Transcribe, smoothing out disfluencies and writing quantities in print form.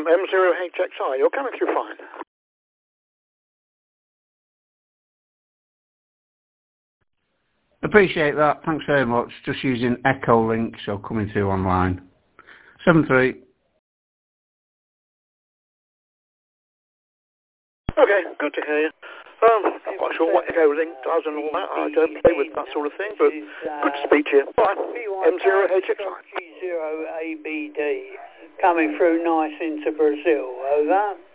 M0HXI, you're coming through fine. Appreciate that. Thanks very much. Just using Echo Link, so coming through online. 73. Okay, good to hear you. I'm not sure what Echo Link does and all that. I don't play with that sort of thing, but good to speak to you. Bye. M0HXI. G0ABD, coming through nice into Brazil. Over.